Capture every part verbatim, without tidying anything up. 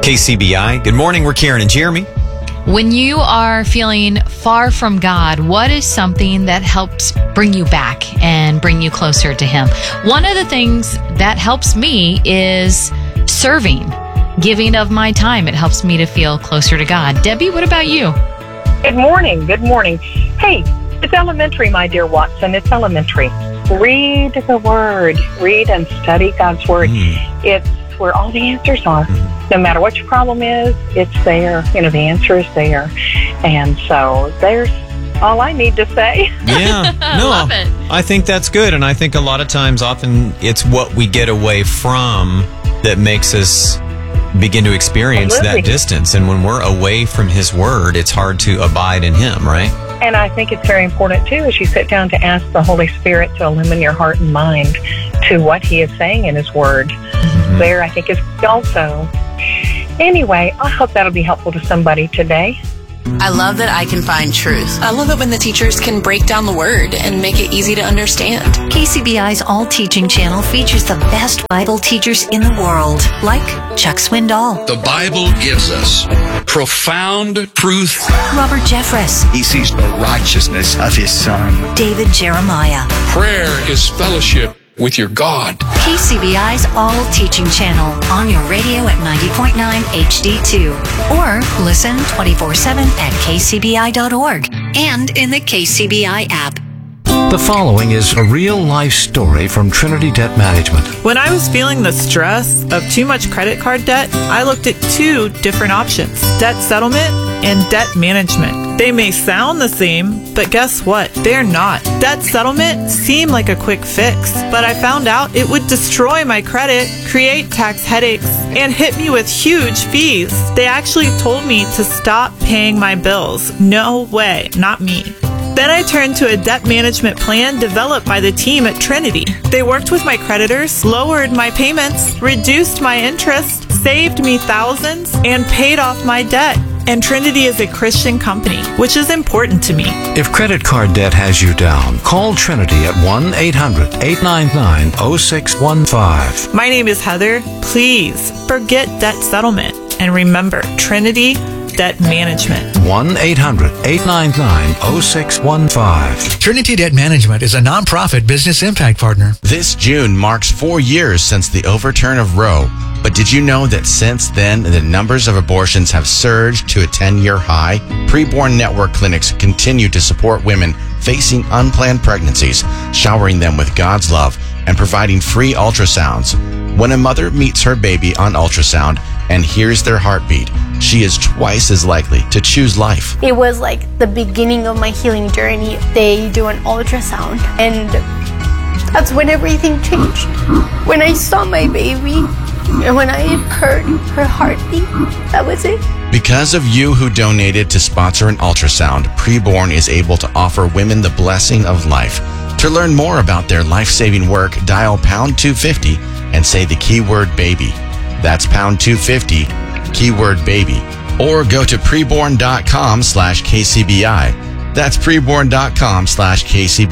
K C B I. Good morning. We're Karen and Jeremy. When you are feeling far from God, what is something that helps bring you back and bring you closer to Him? One of the things that helps me is serving, giving of my time. It helps me to feel closer to God. Debbie, what about you? Good morning. Good morning. Hey, it's elementary, my dear Watson. It's elementary. Read the Word. Read and study God's Word. Mm. It's where all the answers are. Mm. No matter what your problem is, it's there. You know, the answer is there. And so there's all I need to say. Yeah. No, Love it. I think that's good. And I think a lot of times, often, it's what we get away from that makes us begin to experience Absolutely. that distance. And when we're away from His Word, it's hard to abide in Him, right? And I think it's very important, too, as you sit down to ask the Holy Spirit to illumine your heart and mind to what He is saying in His Word. Mm-hmm. There, I think, is also. Anyway, I hope that'll be helpful to somebody today. I love that I can find truth. I love it when the teachers can break down the Word and make it easy to understand. K C B I's All Teaching channel features the best Bible teachers in the world, like Chuck Swindoll. The Bible gives us profound truth. Robert Jeffress. He sees the righteousness of His Son. David Jeremiah. Prayer is fellowship with your God. K C B I's All Teaching channel on your radio at ninety point nine H D two. Or listen twenty-four seven at K C B I dot org and in the K C B I app. The following is a real-life story from Trinity Debt Management. When I was feeling the stress of too much credit card debt, I looked at two different options: debt settlement and debt management. They may sound the same, but guess what? They're not. Debt settlement seemed like a quick fix, but I found out it would destroy my credit, create tax headaches, and hit me with huge fees. They actually told me to stop paying my bills. No way, not me. Then I turned to a debt management plan developed by the team at Trinity. They worked with my creditors, lowered my payments, reduced my interest, saved me thousands, and paid off my debt. And Trinity is a Christian company, which is important to me. If credit card debt has you down, call Trinity at one eight hundred eight nine nine oh six one five. My name is Heather. Please forget debt settlement and remember Trinity Debt Management. one eight hundred eight nine nine oh six one five. Trinity Debt Management is a nonprofit business impact partner. This June marks four years since the overturn of Roe. But did you know that since then, the numbers of abortions have surged to a ten-year high? Preborn Network clinics continue to support women facing unplanned pregnancies, showering them with God's love and providing free ultrasounds. When a mother meets her baby on ultrasound and hears their heartbeat, she is twice as likely to choose life. It was like the beginning of my healing journey. They do an ultrasound, and that's when everything changed. When I saw my baby, and when I heard her heartbeat, that was it. Because of you who donated to sponsor an ultrasound, Preborn is able to offer women the blessing of life. To learn more about their life-saving work, dial pound two fifty and say the keyword baby. That's pound two fifty, keyword baby. Or go to preborn.com slash KCBI. That's preborn.com slash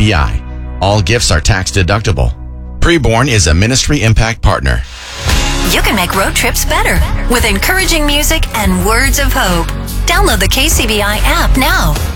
KCBI. All gifts are tax deductible. Preborn is a ministry impact partner. You can make road trips better with encouraging music and words of hope. Download the K C B I app now.